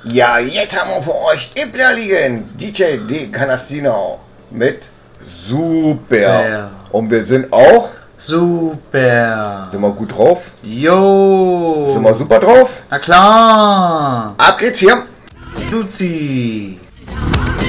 Ja, jetzt haben wir für euch Impler liegen. DJ D. Canastino mit Super. Ja. Und wir sind auch... Super. Sind wir gut drauf? Jo. Sind wir super drauf? Na klar. Ab geht's hier. Luzi.